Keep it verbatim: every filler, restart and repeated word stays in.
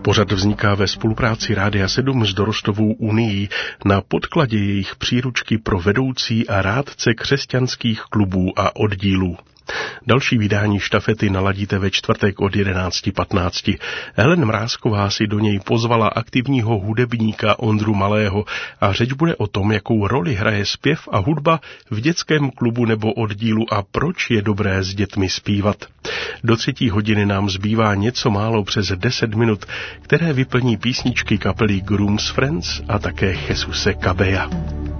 Pořad vzniká ve spolupráci Rádia sedm s Dorostovou unií na podkladě jejich příručky pro vedoucí a rádce křesťanských klubů a oddílů. Další vydání štafety naladíte ve čtvrtek od jedenáct patnáct. Helen Mrázková si do něj pozvala aktivního hudebníka Ondru Malého a řeč bude o tom, jakou roli hraje zpěv a hudba v dětském klubu nebo oddílu a proč je dobré s dětmi zpívat. Do třetí hodiny nám zbývá něco málo přes deset minut, které vyplní písničky kapely Grooms Friends a také Jesuse Cabella.